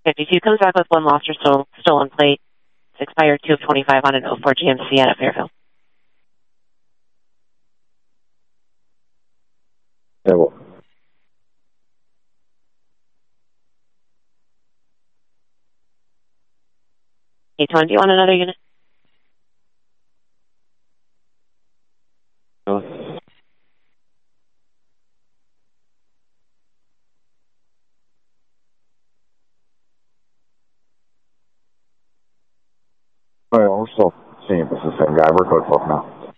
52 comes back with one lost or stolen plate. It's expired 2 of 25 on an 04 GMC out of Fairfield. Table. Hey, Twan, do you want another unit? Well, we're still seeing if it's the same guy. We're code 12 now.